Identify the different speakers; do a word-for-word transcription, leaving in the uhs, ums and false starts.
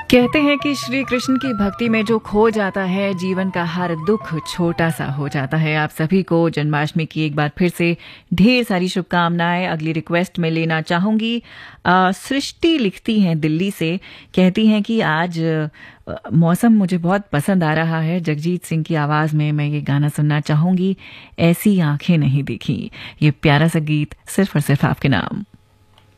Speaker 1: कहते हैं कि श्री कृष्ण की भक्ति में जो खो जाता है, जीवन का हर दुख छोटा सा हो जाता है। आप सभी को जन्माष्टमी की एक बार फिर से ढेर सारी शुभकामनाएं। अगली रिक्वेस्ट में लेना चाहूंगी। अ, सृष्टि लिखती हैं दिल्ली से, कहती हैं कि आज अ, मौसम मुझे बहुत पसंद आ रहा है। जगजीत सिंह की आवाज में मैं ये गाना सुनना चाहूंगी, ऐसी आंखें नहीं देखी। ये प्यारा सा गीत सिर्फ और सिर्फ आपके नाम।